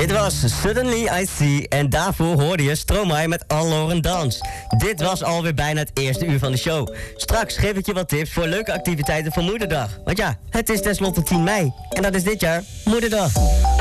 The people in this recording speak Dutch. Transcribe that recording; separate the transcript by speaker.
Speaker 1: Dit was Suddenly I See en daarvoor hoorde je Stromae met Alloren Dans. Dit was alweer bijna het eerste uur van de show. Straks geef ik je wat tips voor leuke activiteiten voor Moederdag. Want ja, het is tenslotte 10 mei en dat is dit jaar Moederdag.